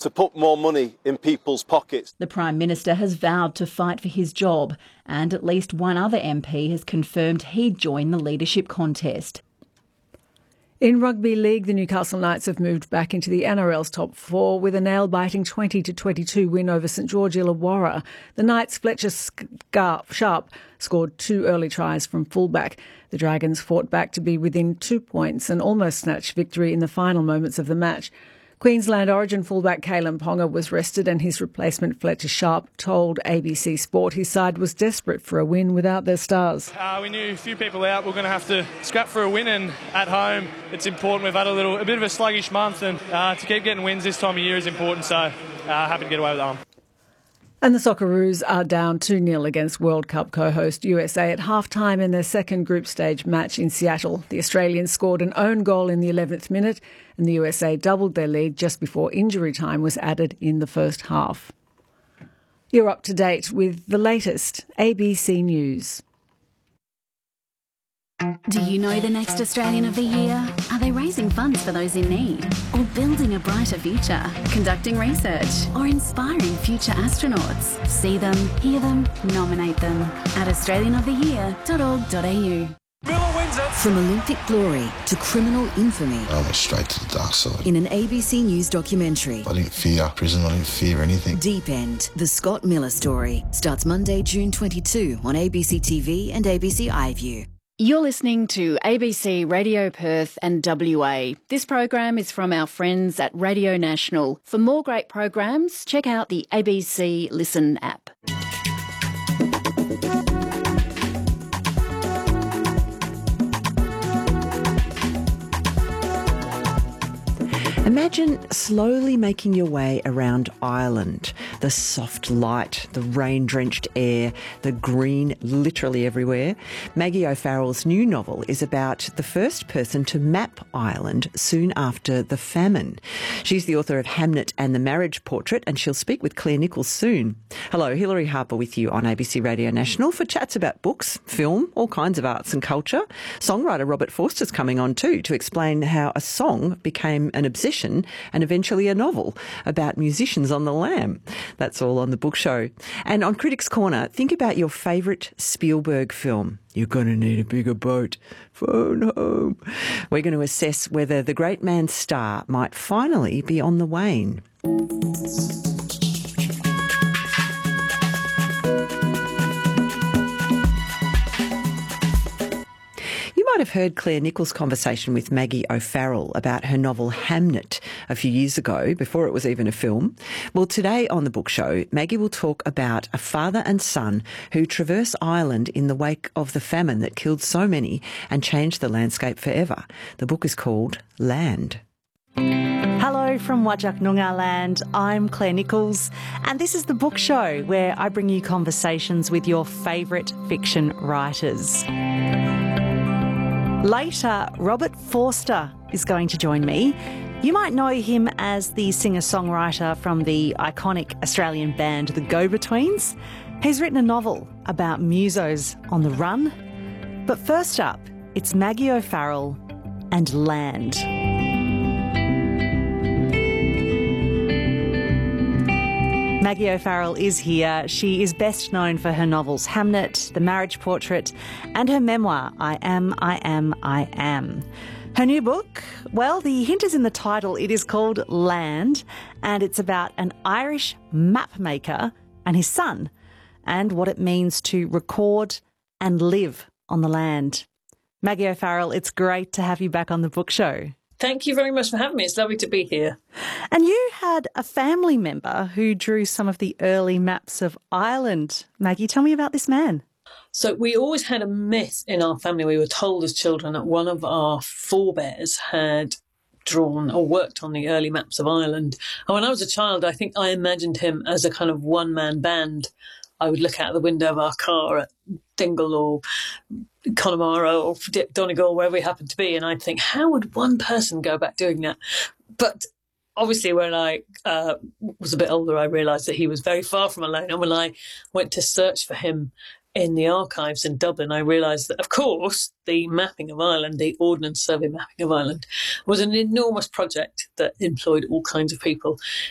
to put more money in people's pockets. The Prime Minister has vowed to fight for his job, and at least one other MP has confirmed he'd join the leadership contest. In rugby league, the Newcastle Knights have moved back into the NRL's top four with a nail-biting 20-22 win over St George Illawarra. The Knights' Fletcher Sharp scored 2 early tries from fullback. The Dragons fought back to be within 2 points and almost snatched victory in the final moments of the match. Queensland Origin fullback Kalen Ponga was rested, and his replacement Fletcher Sharp told ABC Sport his side was desperate for a win without their stars. We knew a few people out. We're going to have to scrap for a win, and at home it's important. We've had a bit of a sluggish month, and to keep getting wins this time of year is important, so happy to get away with that one. And the Socceroos are down 2-0 against World Cup co-host USA at half-time in their second group stage match in Seattle. The Australians scored an own goal in the 11th minute, and the USA doubled their lead just before injury time was added in the first half. You're up to date with the latest ABC News. Do you know the next Australian of the Year? Are they raising funds for those in need? Or building a brighter future? Conducting research? Or inspiring future astronauts? See them, hear them, nominate them at australianoftheyear.org.au. Miller wins it. From Olympic glory to criminal infamy. I went straight to the dark side. In an ABC News documentary. I didn't fear prison, I didn't fear anything. Deep End, the Scott Miller story. Starts Monday, June 22 on ABC TV and ABC iView. You're listening to ABC Radio Perth and WA. This program is from our friends at Radio National. For more great programs, check out the ABC Listen app. Imagine slowly making your way around Ireland. The soft light, the rain-drenched air, the green literally everywhere. Maggie O'Farrell's new novel is about the first person to map Ireland soon after the famine. She's the author of Hamnet and the Marriage Portrait, and she'll speak with Claire Nichols soon. Hello, Hilary Harper with you on ABC Radio National for chats about books, film, all kinds of arts and culture. Songwriter Robert Forster's coming on too to explain how a song became an obsession and eventually a novel about musicians on the lam. That's all on the book show. And on Critics Corner, think about your favourite Spielberg film. You're going to need a bigger boat. Phone home. We're going to assess whether the great man's star might finally be on the wane. You might have heard Claire Nichols' conversation with Maggie O'Farrell about her novel Hamnet a few years ago, before it was even a film. Well, today on the book show, Maggie will talk about a father and son who traverse Ireland in the wake of the famine that killed so many and changed the landscape forever. The book is called Land. Hello from Whadjuk Noongar land. I'm Claire Nichols, and this is the book show where I bring you conversations with your favourite fiction writers. Later, Robert Forster is going to join me. You might know him as the singer-songwriter from the iconic Australian band The Go-Betweens. He's written a novel about musos on the run. But first up, it's Maggie O'Farrell and Land. Maggie O'Farrell is here. She is best known for her novels Hamnet, The Marriage Portrait, and her memoir, I Am, I Am, I Am. Her new book, well, the hint is in the title. It is called Land, and it's about an Irish map maker and his son, and what it means to record and live on the land. Maggie O'Farrell, it's great to have you back on the book show. Thank you very much for having me. It's lovely to be here. And you had a family member who drew some of the early maps of Ireland. Maggie, tell me about this man. So we always had a myth in our family. We were told as children that one of our forebears had drawn or worked on the early maps of Ireland. And when I was a child, I think I imagined him as a kind of one-man band. I would look out the window of our car at Dingle or Connemara or Donegal, wherever we happened to be, and I'd think, how would one person go about doing that? But obviously when I was a bit older, I realised that he was very far from alone. And when I went to search for him in the archives in Dublin, I realised that, of course, the mapping of Ireland, the Ordnance Survey mapping of Ireland, was an enormous project that employed all kinds of people.